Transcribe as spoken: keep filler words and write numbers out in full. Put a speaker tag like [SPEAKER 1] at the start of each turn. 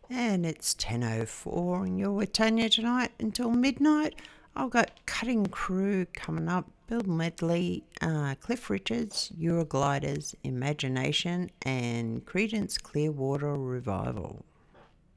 [SPEAKER 1] And it's ten oh four and you're with Tanya tonight until midnight. I've got Cutting Crew coming up, Bill Medley, uh, Cliff Richards, Eurogliders, Imagination and Creedence Clearwater Revival.